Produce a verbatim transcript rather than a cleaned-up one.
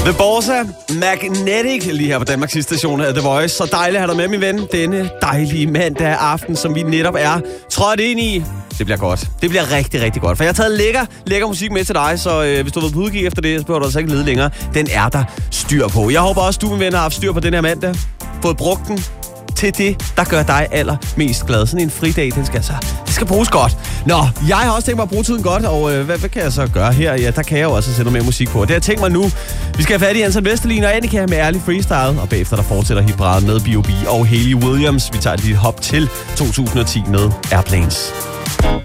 The Borsa Magnetic lige her på Danmarks sidste station af The Voice. Så dejligt at have dig med, min ven. Denne dejlige mandag aften, som vi netop er trådt ind i. Det bliver godt. Det bliver rigtig, rigtig godt. For jeg har taget lækker, lækker musik med til dig, så øh, hvis du har været på udkig efter det, så behøver du altså ikke lede længere. Den er der styr på. Jeg håber også, du, min ven, har haft styr på den her mandag. Fået brugt den til det, der gør dig allermest glad. Sådan en fridag, den skal altså, det skal bruges godt. Nå, jeg har også tænkt mig at bruge tiden godt, og øh, hvad, hvad kan jeg så gøre her? Ja, der kan jeg jo også sætte noget mere musik på. Og det har jeg tænkt mig nu. Vi skal have fat i Anton Vesterlin og Annika med ærlig freestyle, og bagefter der fortsætter hitparaden med B O B og Hayley Williams. Vi tager et lille hop til to tusind og ti med Airplanes.